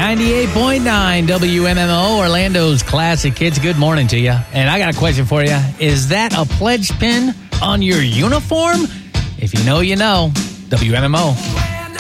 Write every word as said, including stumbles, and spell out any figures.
ninety-eight point nine W M M O, Orlando's classic hits. Good morning to you. And I got a question for you. Is that a pledge pin on your uniform? If you know, you know. W M M O.